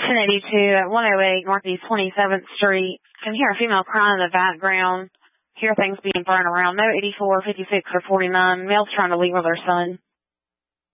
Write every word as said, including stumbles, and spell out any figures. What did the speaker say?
ten eighty-two at one oh eight Northeast twenty-seventh Street. Can hear a female crying in the background. Hear things being thrown around. No eighty-four, fifty-six, or forty-nine. Male's trying to leave with her son.